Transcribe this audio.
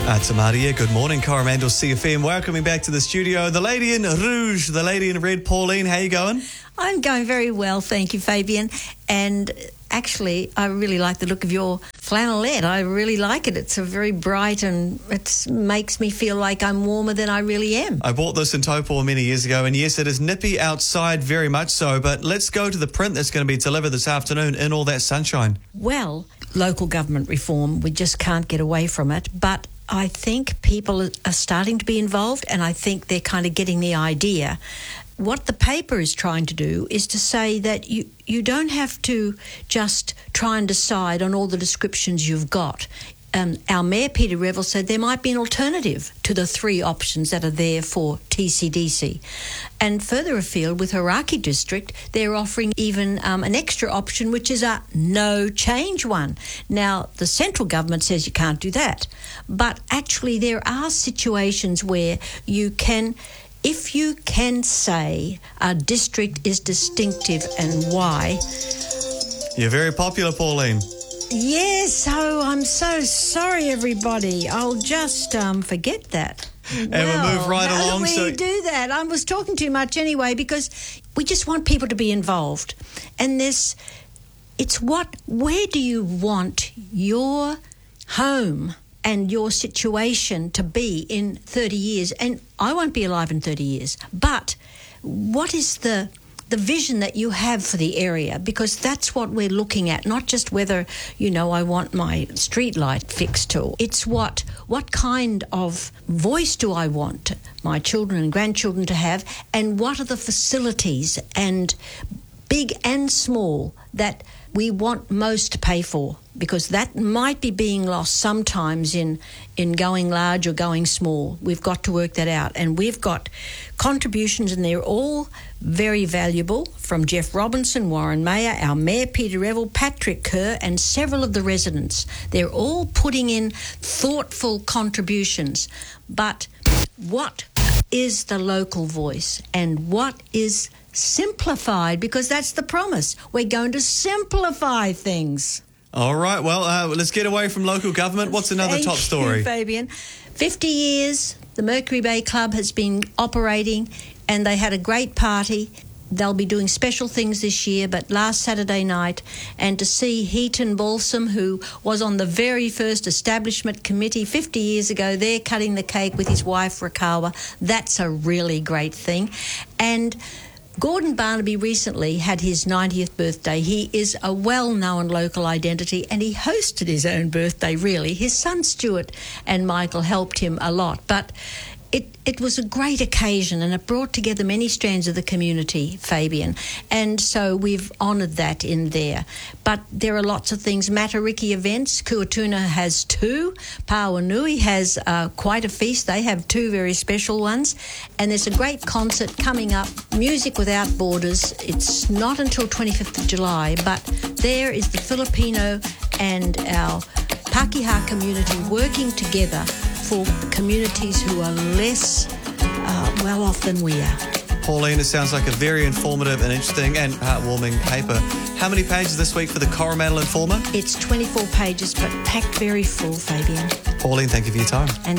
Tamaria, good morning. Coromandel CFM, welcoming back to the studio. The lady in rouge, the lady in red, Pauline, how you going? I'm going very well, thank you, Fabian. And actually, I really like the look of your flannelette. I really like it. It's a very bright and it makes me feel like I'm warmer than I really am. I bought this in Taupo many years ago, and yes, it is nippy outside, very much so, but let's go to the print that's going to be delivered this afternoon in all that sunshine. Well, local government reform, we just can't get away from it, but I think people are starting to be involved, and I think they're kind of getting the idea. What the paper is trying to do is to say that you don't have to just try and decide on all the descriptions you've got. Our Mayor, Peter Revel, said there might be an alternative to the three options that are there for TCDC. And further afield, with Hauraki District, they're offering even an extra option, which is a no-change one. Now, the central government says you can't do that. But actually, there are situations where you can... If you can say a district is distinctive and why... You're very popular, Pauline. Yes, I'm so sorry, everybody. I'll just forget that. And we'll move right along. How do we do that? I was talking too much anyway because we just want people to be involved. And where do you want your home and your situation to be in 30 years? And I won't be alive in 30 years. But what is the vision that you have for the area? Because that's what we're looking at, not just whether, I want my street light fixed to. It's what kind of voice do I want my children and grandchildren to have, and what are the facilities, and big and small, that we want most to pay for, because that might be being lost sometimes in going large or going small. We've got to work that out. And we've got contributions, and they're all very valuable, from Jeff Robinson, Warren Mayer, our Mayor Peter Revel, Patrick Kerr, and several of the residents. They're all putting in thoughtful contributions. But what is the local voice, and what is simplified? Because that's the promise. We're going to simplify things. All right, well, let's get away from local government. What's another top story? Thank you, Fabian. 50 years, the Mercury Bay Club has been operating, and they had a great party. They'll be doing special things this year, but last Saturday night, and to see Heaton Balsam, who was on the very first establishment committee 50 years ago, there cutting the cake with his wife, Rakawa, that's a really great thing. And Gordon Barnaby recently had his 90th birthday. He is a well-known local identity, and he hosted his own birthday, really. His son Stuart and Michael helped him a lot, but it was a great occasion, and it brought together many strands of the community, Fabian, and so we've honoured that in there. But there are lots of things. Matariki events, Kuatuna has two. Pauanui has quite a feast. They have two very special ones, and there's a great concert coming up, Music Without Borders. It's not until 25th of July, but there is the Filipino and our Pakeha community working together for communities who are less well off than we are. Pauline, it sounds like a very informative and interesting and heartwarming paper. How many pages this week for the Coromandel Informer? It's 24 pages, but packed very full, Fabian. Pauline, thank you for your time. And